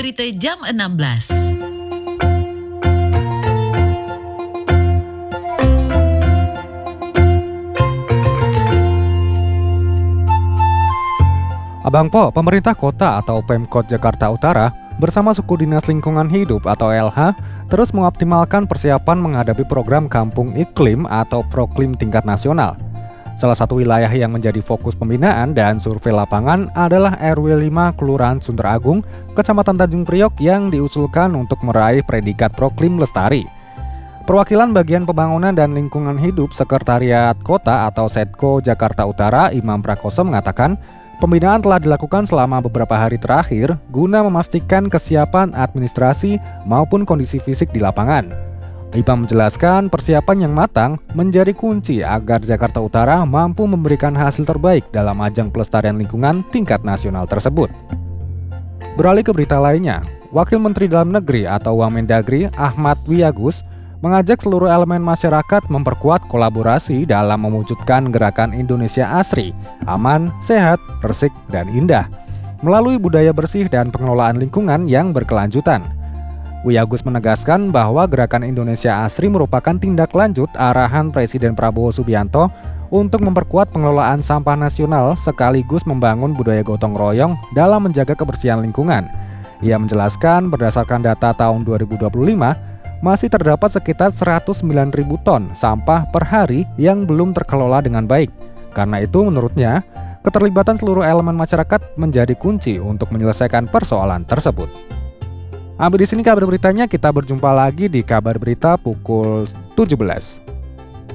berita jam 16. Abang Po, pemerintah kota atau Pemkot Jakarta Utara bersama Suku Dinas Lingkungan Hidup atau LH terus mengoptimalkan persiapan menghadapi program Kampung Iklim atau Proklim tingkat nasional. Salah satu wilayah yang menjadi fokus pembinaan dan survei lapangan adalah RW 5 Kelurahan Sunter Agung, Kecamatan Tanjung Priok yang diusulkan untuk meraih predikat Proklim Lestari. Perwakilan Bagian Pembangunan dan Lingkungan Hidup Sekretariat Kota atau Setko Jakarta Utara, Imam Prakoso mengatakan, pembinaan telah dilakukan selama beberapa hari terakhir guna memastikan kesiapan administrasi maupun kondisi fisik di lapangan. Imam menjelaskan persiapan yang matang menjadi kunci agar Jakarta Utara mampu memberikan hasil terbaik dalam ajang pelestarian lingkungan tingkat nasional tersebut. Beralih ke berita lainnya, Wakil Menteri Dalam Negeri atau Wamendagri Ahmad Wiyagus mengajak seluruh elemen masyarakat memperkuat kolaborasi dalam mewujudkan gerakan Indonesia Asri, aman, sehat, resik, dan indah, melalui budaya bersih dan pengelolaan lingkungan yang berkelanjutan. Wiyagus menegaskan bahwa gerakan Indonesia Asri merupakan tindak lanjut arahan Presiden Prabowo Subianto untuk memperkuat pengelolaan sampah nasional sekaligus membangun budaya gotong royong dalam menjaga kebersihan lingkungan. Ia menjelaskan berdasarkan data tahun 2025, masih terdapat sekitar 109.000 ton sampah per hari yang belum terkelola dengan baik. Karena itu menurutnya, keterlibatan seluruh elemen masyarakat menjadi kunci untuk menyelesaikan persoalan tersebut. Sampai di sini kabar beritanya, kita berjumpa lagi di kabar berita pukul 17.